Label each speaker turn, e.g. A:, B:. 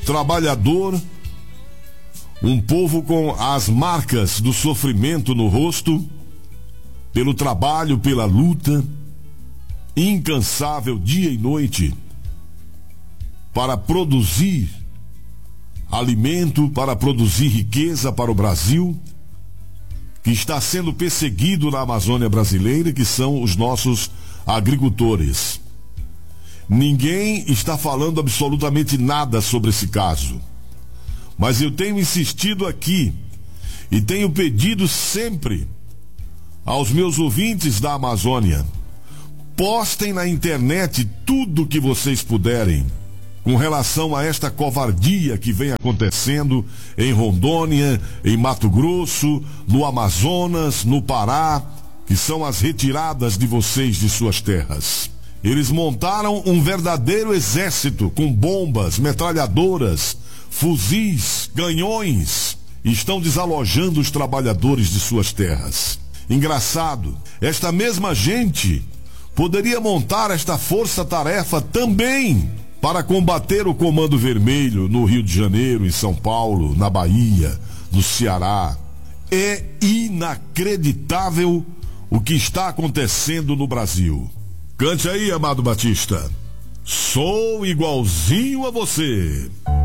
A: trabalhador, um povo com as marcas do sofrimento no rosto, pelo trabalho, pela luta, incansável dia e noite, para produzir alimento, para produzir riqueza para o Brasil, que está sendo perseguido na Amazônia brasileira, que são os nossos agricultores. Ninguém está falando absolutamente nada sobre esse caso. Mas eu tenho insistido aqui e tenho pedido sempre aos meus ouvintes da Amazônia: postem na internet tudo o que vocês puderem com relação a esta covardia que vem acontecendo em Rondônia, em Mato Grosso, no Amazonas, no Pará, que são as retiradas de vocês de suas terras. Eles montaram um verdadeiro exército com bombas, metralhadoras, fuzis, canhões. Estão desalojando os trabalhadores de suas terras. Engraçado, esta mesma gente poderia montar esta força-tarefa também para combater o Comando Vermelho no Rio de Janeiro, em São Paulo, na Bahia, no Ceará. É inacreditável o que está acontecendo no Brasil. Cante aí, Amado Batista. Sou igualzinho a você.